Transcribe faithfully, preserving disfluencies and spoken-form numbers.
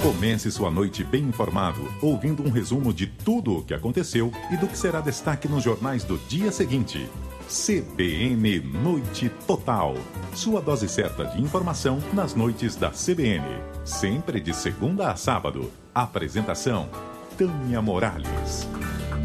Comece sua noite bem informado, ouvindo um resumo de tudo o que aconteceu e do que será destaque nos jornais do dia seguinte. C B N Noite Total. Sua dose certa de informação nas noites da C B N. Sempre de segunda a sábado. Apresentação: Tânia Morales.